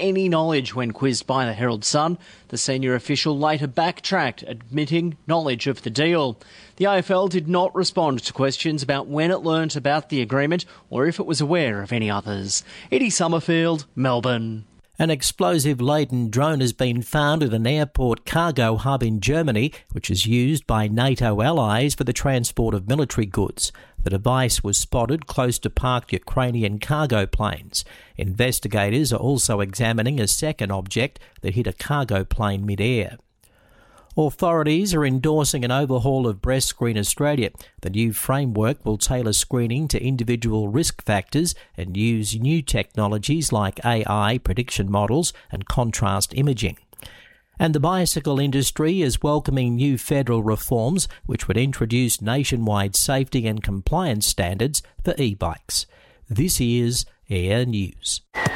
any knowledge when quizzed by the Herald Sun. The senior official later backtracked, admitting knowledge of the deal. The AFL did not respond to questions about when it learnt about the agreement or if it was aware of any others. Eddie Summerfield, Melbourne. An explosive-laden drone has been found at an airport cargo hub in Germany, which is used by NATO allies for the transport of military goods. The device was spotted close to parked Ukrainian cargo planes. Investigators are also examining a second object that hit a cargo plane mid-air. Authorities are endorsing an overhaul of Breast Screen Australia. The new framework will tailor screening to individual risk factors and use new technologies like AI, prediction models and contrast imaging. And the bicycle industry is welcoming new federal reforms which would introduce nationwide safety and compliance standards for e-bikes. This is Air News.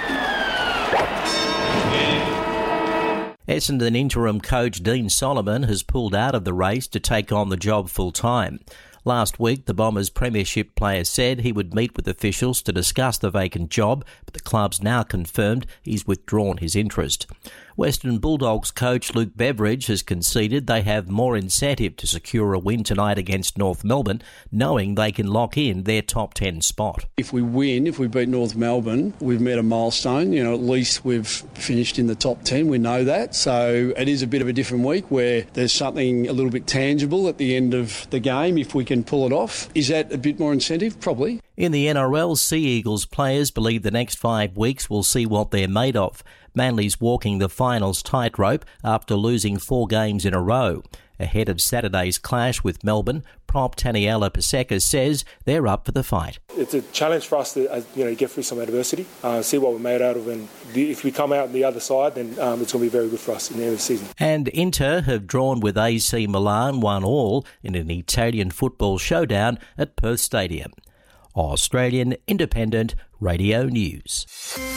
Essendon interim coach Dean Solomon has pulled out of the race to take on the job full-time. Last week, the Bombers' premiership player said he would meet with officials to discuss the vacant job, but the club's now confirmed he's withdrawn his interest. Western Bulldogs coach Luke Beveridge has conceded they have more incentive to secure a win tonight against North Melbourne, knowing they can lock in their top 10 spot. If we win, if we beat North Melbourne, we've met a milestone. At least we've finished in the top 10. We know that. So it is a bit of a different week where there's something a little bit tangible at the end of the game if we can pull it off. Is that a bit more incentive? Probably. In the NRL, Sea Eagles players believe the next 5 weeks will see what they're made of. Manly's walking the finals tightrope after losing 4 games in a row. Ahead of Saturday's clash with Melbourne, prop Taniela Paseka says they're up for the fight. It's a challenge for us to get through some adversity, see what we're made out of, and if we come out on the other side, then it's going to be very good for us in the end of the season. And Inter have drawn with AC Milan 1-1 in an Italian football showdown at Perth Stadium. Australian Independent Radio News.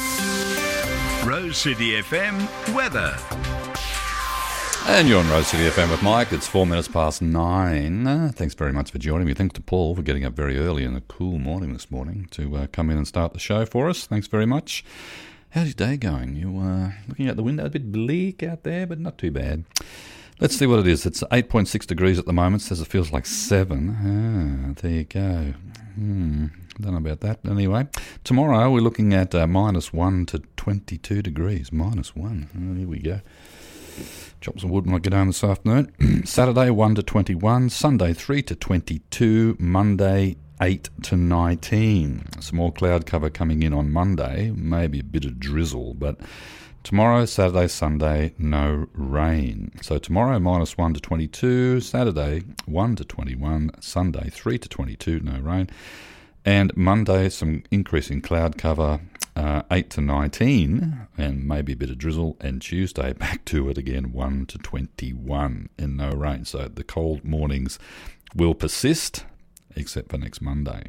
Rose City FM weather. And you're on Rose City FM with Mike. It's 4 minutes past 9. Thanks very much for joining me. Thanks to Paul for getting up very early in a cool morning this morning to come in and start the show for us. Thanks very much. How's your day going? You looking out the window, a bit bleak out there, but not too bad. Let's see what it is. It's 8.6 degrees at the moment. Says it feels like 7. There you go. Don't know about that. Anyway, tomorrow we're looking at -1 to 22 degrees. -1. Here we go. Chop some wood when I get home this afternoon. Saturday 1 to 21. Sunday 3 to 22. Monday 8 to 19. Some more cloud cover coming in on Monday. Maybe a bit of drizzle, but tomorrow, Saturday, Sunday, no rain. So tomorrow, -1 to 22. Saturday, 1 to 21. Sunday, 3 to 22, no rain. And Monday, some increasing cloud cover, 8 to 19, and maybe a bit of drizzle. And Tuesday, back to it again, 1 to 21, and no rain. So the cold mornings will persist, except for next Monday.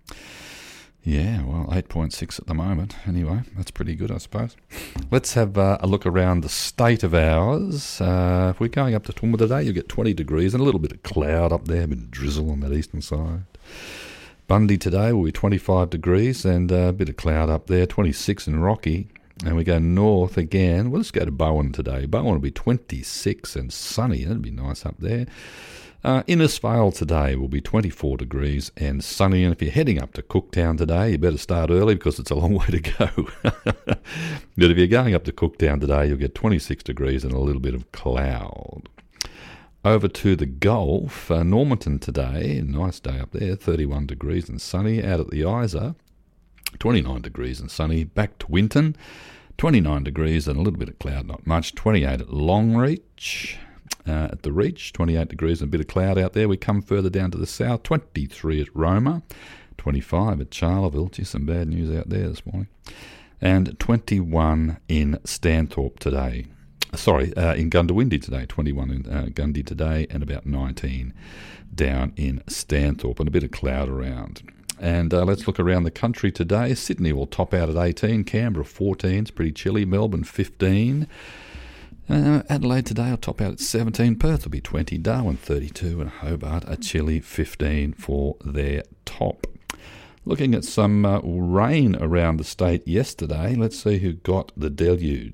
Yeah, well, 8.6 at the moment. Anyway, that's pretty good, I suppose. Let's have a look around the state of ours. If we're going up to Toowoomba today, you'll get 20 degrees and a little bit of cloud up there, a bit of drizzle on that eastern side. Bundy today will be 25 degrees and a bit of cloud up there, 26 in Rocky. And we go north again. Well, let's go to Bowen today. Bowen will be 26 and sunny. That'll be nice up there. Innisfail today will be 24 degrees and sunny. And if you're heading up to Cooktown today, you better start early because it's a long way to go. But if you're going up to Cooktown today, you'll get 26 degrees and a little bit of cloud. Over to the Gulf, Normanton today, nice day up there, 31 degrees and sunny. Out at the Isa, 29 degrees and sunny. Back to Winton, 29 degrees and a little bit of cloud, not much. 28 at Longreach. At the Reach, 28 degrees and a bit of cloud out there. We come further down to the south, 23 at Roma, 25 at Charleville. Gee, some bad news out there this morning. And 21 in Stanthorpe today. In Gundawindi today, 21 in Gundy today, and about 19 down in Stanthorpe, and a bit of cloud around. And let's look around the country today. Sydney will top out at 18, Canberra 14, it's pretty chilly, Melbourne 15. Adelaide today will top out at 17, Perth will be 20, Darwin 32, and Hobart a chilly 15 for their top. Looking at some rain around the state yesterday, let's see who got the deluge.